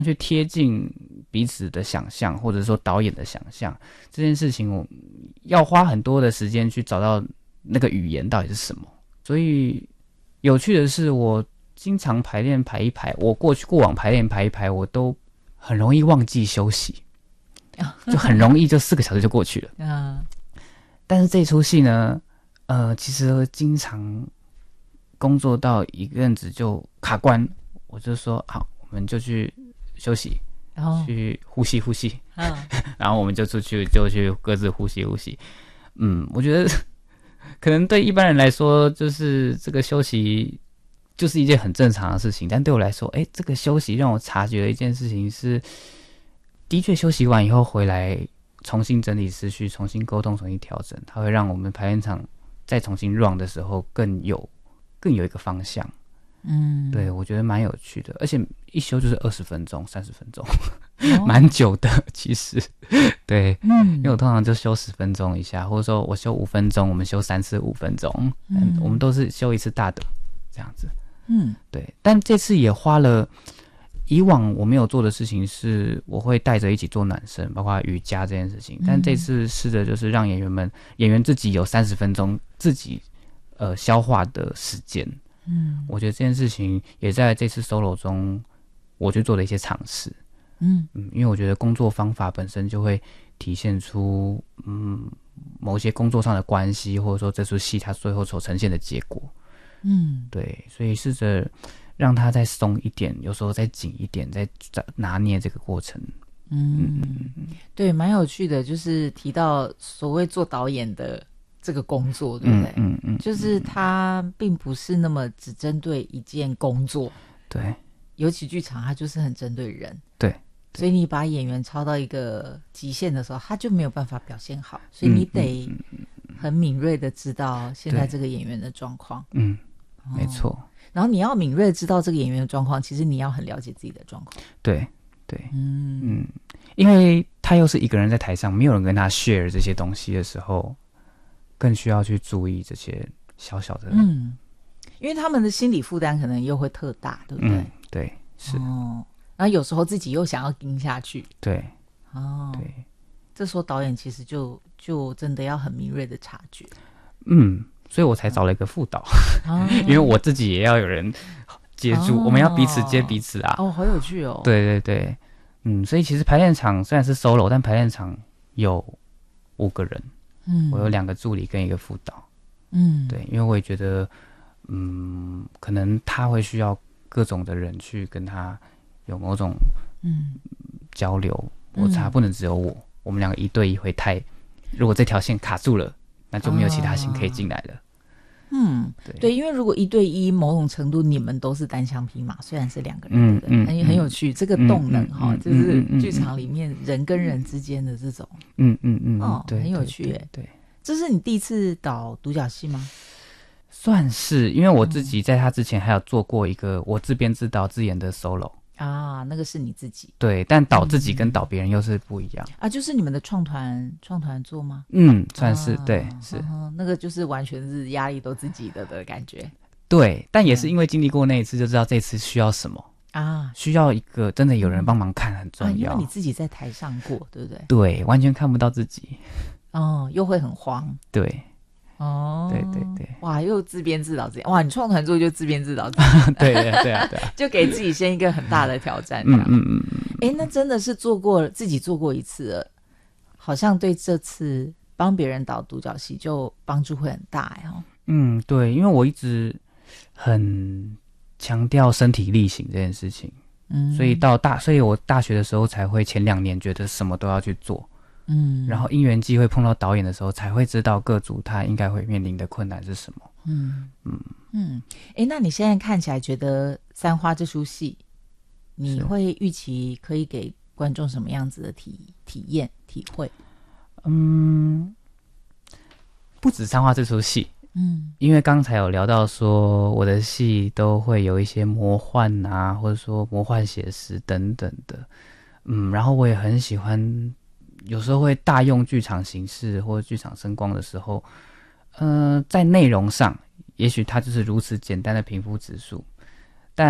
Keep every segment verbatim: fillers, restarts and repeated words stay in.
去贴近彼此的想象，或者说导演的想象，这件事情我要花很多的时间去找到那个语言到底是什么。所以有趣的是，我经常排练排一排，我过去过往排练排一排，我都很容易忘记休息，就很容易就四个小时就过去了。嗯，但是这出戏呢，呃，其实经常工作到一阵子就卡关，我就说好，我们就去休息，然后去呼吸呼吸，嗯，然后我们就出去就去各自呼吸呼吸。嗯，我觉得可能对一般人来说，就是这个休息就是一件很正常的事情，但对我来说，哎，这个休息让我察觉了一件事情是，的确休息完以后回来重新整理思绪，重新沟通，重新调整，它会让我们排练场再重新 run 的时候更有更有一个方向。嗯，对，我觉得蛮有趣的，而且一休就是二十分钟、三十分钟，蛮、哦、久的。其实，对，嗯，因为我通常就休十分钟一下，或者说我休五分钟，我们休三次五分钟，嗯，我们都是休一次大的这样子。嗯，对，但这次也花了。以往我没有做的事情是，我会带着一起做暖身，包括瑜伽这件事情。但这次试的就是让演员们、演员自己有三十分钟自己呃消化的时间。嗯，我觉得这件事情也在这次 solo 中，我去做了一些尝试。嗯嗯，因为我觉得工作方法本身就会体现出嗯某些工作上的关系，或者说这出戏它最后所呈现的结果。嗯，对，所以试着让它再松一点，有时候再紧一点，再拿捏这个过程。 嗯，嗯对，蛮有趣的，就是提到所谓做导演的这个工作，对不对？嗯 嗯, 嗯，就是它并不是那么只针对一件工作。 对， 尤其剧场它就是很针对人。 对。 所以你把演员操到一个极限的时候，他就没有办法表现好，所以你得很敏锐的知道现在这个演员的状况。 嗯，没错。 然后你要敏锐的知道这个演员的状况，其实你要很了解自己的状况。 对对，嗯嗯，因为他又是一个人在台上，没有人跟他 share 这些东西的时候，更需要去注意这些小小的。 嗯，因为他们的心理负担可能又会特大，对不对？ 嗯、对，是。 哦，然后有时候自己又想要盯下去。 对， 哦， 对， 这时候导演其实就就真的要很敏锐的察觉。 嗯。所以我才找了一个副导，哦、因为我自己也要有人接住，哦、我们要彼此接彼此啊。 哦，好有趣哦。 对对对，嗯，所以其实排练场虽然是 solo， 但排练场有五个人，嗯，我有两个助理跟一个副导，嗯，对，因为我也觉得，嗯，可能他会需要各种的人去跟他有某种嗯交流，我他不能只有我，我们两个一对一会太，如果这条线卡住了。那就没有其他线可以进来了。 嗯，对对，因为如果一对一，某种程度你们都是单枪匹马，虽然是两个人，嗯嗯，很很有趣，这个动能哈，就是剧场里面人跟人之间的这种， 嗯嗯嗯， 哦， 对， 很有趣耶。 对， 这是你第一次导独角戏吗？ 算是，因为我自己在他之前还有做过一个我自编自导自演的 solo。 啊，那个是你自己对，但导自己跟导别人又是不一样、 嗯、啊，就是你们的创团创团做吗？ 嗯，算是、啊、对，是、 啊、那个就是完全是压力都自己的的感觉。 对，但也是因为经历过那一次，就知道这次需要什么啊，需要一个真的有人帮忙看很重要、啊， 因为你自己在台上过，对不对？ 对，完全看不到自己， 哦，又会很慌， 对。 哦， 对对对， 哇，又自编自导自演，哇，你创团做就自编自导自演， 对对对啊对啊， 就给自己先一个很大的挑战， 嗯嗯嗯嗯， 哎，那真的是做过自己做过一次了，好像对这次帮别人导独角戏就帮助会很大哎哦。 嗯，对，因为我一直很强调身体力行这件事情，嗯，所以到大，所以我大学的时候才会前两年觉得什么都要去做。嗯，然后因缘际会碰到导演的时候，才会知道各组他应该会面临的困难是什么。嗯嗯嗯，哎，那你现在看起来觉得《三花》这出戏，你会预期可以给观众什么样子的体体验体会？ 嗯，不止《三花》这出戏，嗯，因为刚才有聊到说我的戏都会有一些魔幻啊，或者说魔幻写实等等的，嗯，然后我也很喜欢。有时候会大用剧场形式或者剧场声光的时候，呃，在内容上，也许它就是如此简单的平铺直述，但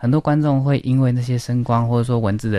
很多观众会因为那些声光或者说文字的